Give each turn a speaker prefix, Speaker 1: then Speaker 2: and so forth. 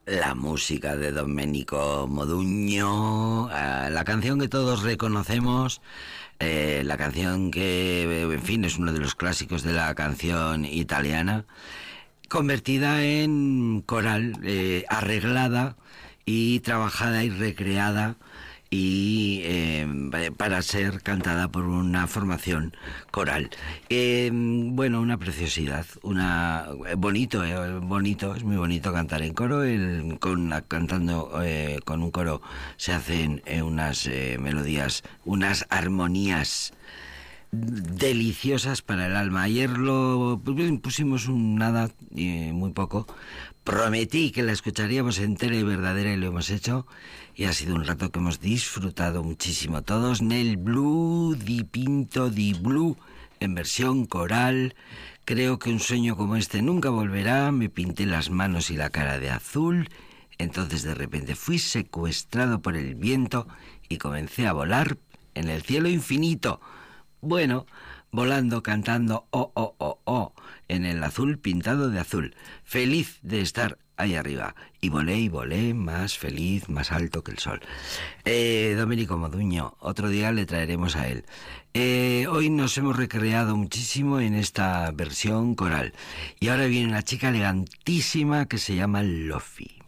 Speaker 1: La música de Domenico Modugno, la canción que todos reconocemos, la canción que, en fin, es uno de los clásicos de la canción italiana, convertida en coral, arreglada y trabajada y recreada y para ser cantada por una formación coral. Bueno, una preciosidad, bonito, bonito, es muy bonito cantar en coro. Cantando con un coro se hacen unas melodías, unas armonías deliciosas para el alma. Ayer lo pusimos nada, muy poco. Prometí que la escucharíamos entera y verdadera y lo hemos hecho, y ha sido un rato que hemos disfrutado muchísimo todos. Nel blu dipinto di blu, en versión coral. Creo que un sueño como este nunca volverá. Me pinté las manos y la cara de azul. Entonces de repente fui secuestrado por el viento y comencé a volar en el cielo infinito. Bueno, volando, cantando oh, oh, oh, oh, en el azul pintado de azul. Feliz de estar ahí arriba. Y volé, más feliz, más alto que el sol. Domenico Modugno, otro día le traeremos a él. Hoy nos hemos recreado muchísimo en esta versión coral. Y ahora viene una chica elegantísima que se llama Lofi.